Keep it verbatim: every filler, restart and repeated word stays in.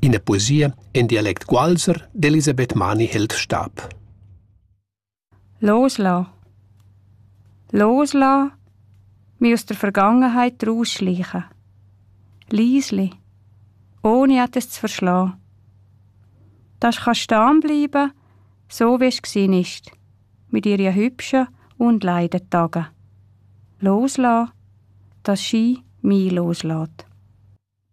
In der Poesie in Dialekt Gualser d'Elisabeth Mani hält Stab. Loslassen. Loslassen, mich aus der Vergangenheit rausschleichen. Leisli, ohne etwas zu verschlagen. Das kann stehen bleiben, so wie es gsi ist, mit ihren hübschen und leiden Tagen. Loslassen, dass Ski mich loslässt.